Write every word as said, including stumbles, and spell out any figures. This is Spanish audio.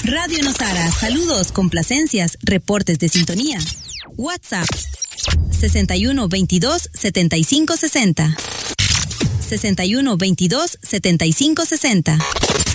Radio Nosara, saludos, complacencias, reportes de sintonía. WhatsApp sesenta y uno veintidós setenta y cinco sesenta. sesenta y uno veintidós setenta y cinco sesenta.